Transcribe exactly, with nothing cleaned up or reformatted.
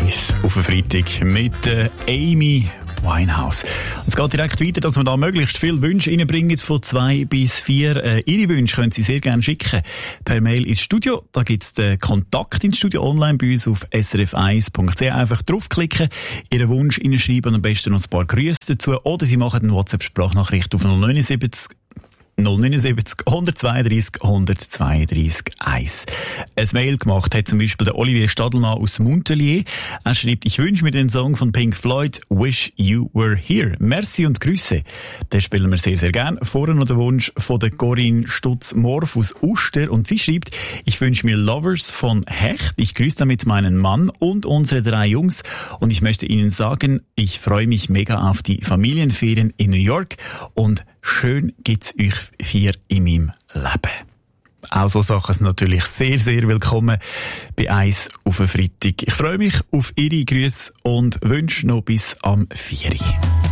eins auf den Freitag mit äh, Amy Winehouse. Es geht direkt weiter, dass wir da möglichst viele Wünsche reinbringen, von zwei bis vier. Äh, Ihre Wünsche können Sie sehr gerne schicken per Mail ins Studio. Da gibt es den Kontakt ins Studio online bei uns auf s r f eins punkt c h. Einfach draufklicken, Ihren Wunsch reinschreiben und am besten noch ein paar Grüße dazu. Oder Sie machen eine WhatsApp-Sprachnachricht auf null neun sieben null neun sieben null eins zwei drei eins null zwei drei eins. Ein Mail gemacht hat zum Beispiel der Olivier Stadelmann aus Montelier. Er schreibt, ich wünsche mir den Song von Pink Floyd, Wish You Were Here. Merci und Grüße. Den spielen wir sehr, sehr gern. Vorher noch der Wunsch von der Corinne Stutz-Morf aus Uster. Und sie schreibt, ich wünsche mir Lovers von Hecht. Ich grüße damit meinen Mann und unsere drei Jungs. Und ich möchte Ihnen sagen, ich freue mich mega auf die Familienferien in New York. Und schön gibt's euch vier in meinem Leben. Auch so Sachen sind natürlich sehr, sehr willkommen bei eins auf den Freitag. Ich freue mich auf Ihre Grüße und wünsche noch bis am vier Uhr.